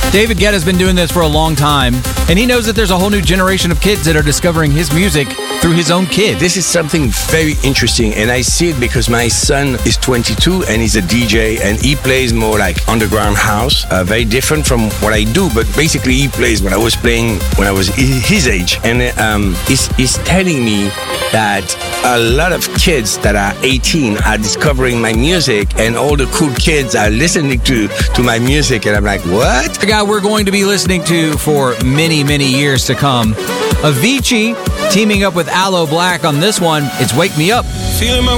David Guetta's been doing this for a long time, and he knows that there's a whole new generation of kids that are discovering his music through his own kids. This is something very interesting, and I see it because my son is 22 and he's a DJ, and he plays more like underground house, very different from what I do, but basically he plays what I was playing when I was his age. And he's telling me that a lot of kids that are 18 are discovering my music, and all the cool kids are listening to my music, and I'm like, what? The guy we're going to be listening to for many, many years to come. Avicii teaming up with Aloe Blacc on this one. It's Wake Me Up. Feeling my